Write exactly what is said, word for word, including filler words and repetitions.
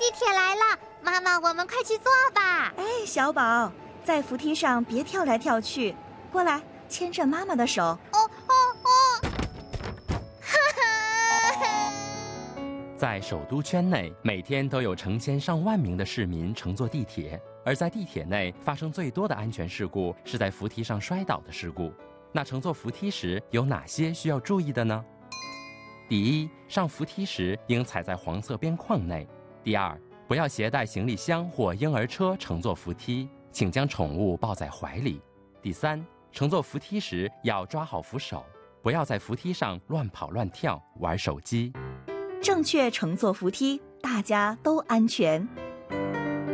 地铁来了，妈妈，我们快去坐吧。 哎，小宝，在扶梯上别跳来跳去，过来牵着妈妈的手。 哦哦哦！ 在首都圈内，每天都有成千上万名的市民乘坐地铁，而在地铁内发生最多的安全事故是在扶梯上摔倒的事故。那乘坐扶梯时有哪些需要注意的呢？第一，上扶梯时应踩在黄色边框内。第二，不要携带行李箱或婴儿车乘坐扶梯，请将宠物抱在怀里。第三，乘坐扶梯时要抓好扶手，不要在扶梯上乱跑乱跳、玩手机。 正确乘坐扶梯，大家都安全。